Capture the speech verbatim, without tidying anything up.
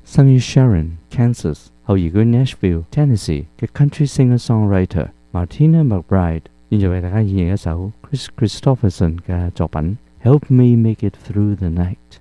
生於 Sharon、Kansas， 後移居 Nashville、Tennessee 嘅 country singer-songwriter Martina McBride， 現在為大家演繹一首 Chris Christopherson 嘅作品《Help Me Make It Through the Night》。